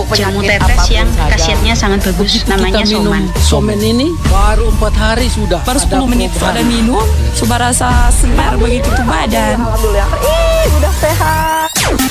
jamu tetes yang khasiatnya sangat bagus, namanya Soman. Soman ini baru 4 hari sudah. Baru 10 menit sudah minum, sudah rasa segar begitu tuh badan. Alhamdulillah, udah sehat.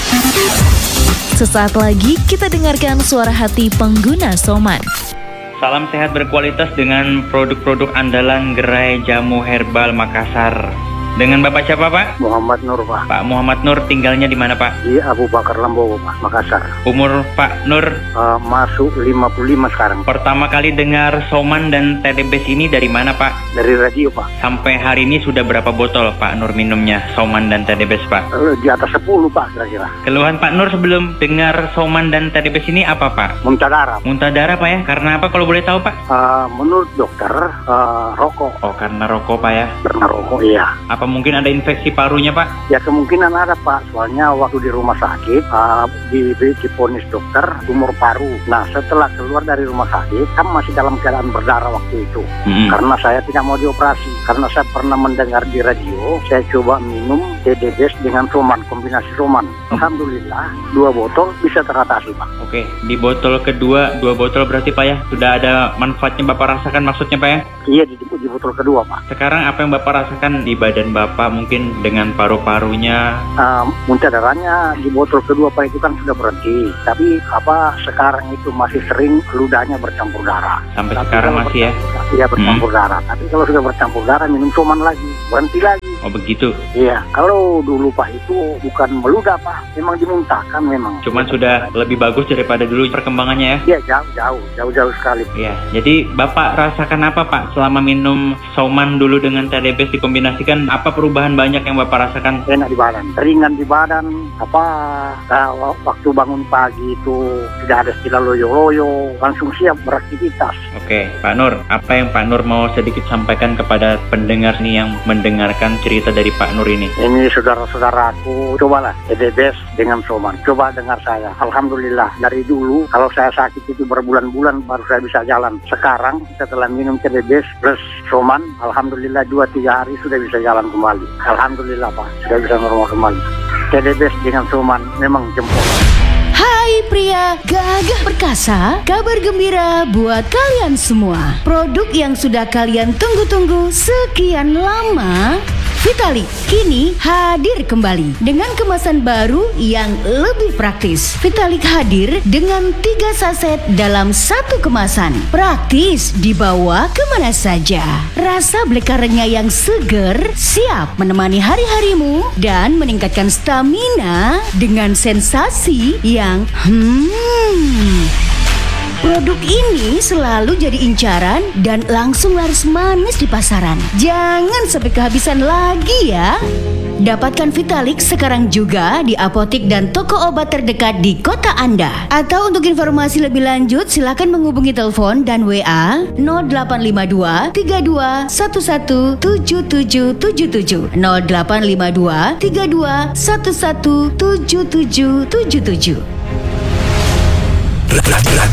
Sesaat lagi kita dengarkan suara hati pengguna Soman. Salam sehat berkualitas dengan produk-produk andalan gerai jamu herbal Makassar. Dengan Bapak siapa, Pak? Muhammad Nur, Pak. Pak Muhammad Nur tinggalnya di mana, Pak? Di Abu Bakar Lambowo, Pak, Makassar. Umur Pak Nur? Masuk 55 sekarang. Pertama kali dengar Soman dan TDBS ini dari mana, Pak? Dari radio, Pak. Sampai hari ini sudah berapa botol Pak Nur minumnya Soman dan TDBS, Pak? Di atas 10, Pak, kira-kira. Keluhan Pak Nur sebelum dengar Soman dan TDBS ini apa, Pak? Muntah darah. Muntah darah, Pak, ya? Karena apa kalau boleh tahu, Pak? Menurut dokter, rokok. Oh, karena rokok, Pak, ya? Karena rokok, iya. Apa mungkin ada infeksi parunya, Pak? Ya kemungkinan ada, Pak. Soalnya waktu di rumah sakit diponis dokter tumor paru. Nah, setelah keluar dari rumah sakit kan masih dalam keadaan berdarah waktu itu. Karena saya tidak mau dioperasi. Karena saya pernah mendengar di radio, saya coba minum TDBS dengan Soman, kombinasi Soman. Alhamdulillah 2 botol bisa teratasi, Pak. Oke, di botol kedua 2 botol berarti, Pak, ya? Sudah ada manfaatnya Bapak rasakan maksudnya, Pak, ya? Iya, di botol kedua, Pak. Sekarang apa yang Bapak rasakan di badan Bapak, mungkin dengan paru-parunya? Muntah darahnya di botol kedua, Pak, itu kan sudah berhenti. Tapi sekarang itu masih sering ludahnya bercampur darah. Sampai sekarang masih, ya? Iya, bercampur darah. Tapi kalau sudah bercampur darah minum Soman lagi, berhenti lagi. Oh, begitu? Iya, kalau dulu, Pak, itu bukan meludah, Pak. Memang dimuntahkan memang. Cuman sudah lebih bagus daripada dulu perkembangannya, ya? Iya, jauh sekali. Iya, jadi Bapak rasakan apa, Pak, selama minum Soman dulu dengan TDBS dikombinasikan? Apa perubahan banyak yang Bapak rasakan? Enak di badan, ringan di badan. Waktu bangun pagi itu tidak ada istilah loyo-loyo, langsung siap beraktivitas. Oke, Pak Nur, apa yang Pak Nur mau sedikit sampaikan kepada pendengar nih yang mendengarkan cerita dari Pak Nur ini? Ini saudara-saudaraku, cobalah TDBS dengan Soman. Coba dengar saya. Alhamdulillah, dari dulu kalau saya sakit itu berbulan-bulan baru saya bisa jalan. Sekarang setelah minum TDBS plus Soman, alhamdulillah 2-3 hari sudah bisa jalan kembali. Alhamdulillah, Pak, sudah bisa normal kembali. TDBS dengan Soman memang jempol. Hai pria gagah perkasa, kabar gembira buat kalian semua. Produk yang sudah kalian tunggu-tunggu sekian lama, Vitalik kini hadir kembali dengan kemasan baru yang lebih praktis. Vitalik hadir dengan 3 saset dalam 1 kemasan. Praktis dibawa kemana saja. Rasa black currant-nya yang seger siap menemani hari-harimu dan meningkatkan stamina dengan sensasi yang Produk ini selalu jadi incaran dan langsung laris manis di pasaran. Jangan sampai kehabisan lagi ya. Dapatkan Vitalik sekarang juga di apotik dan toko obat terdekat di kota Anda. Atau untuk informasi lebih lanjut silakan menghubungi telepon dan WA 0852 32 11 7777 0852 32 11 7777.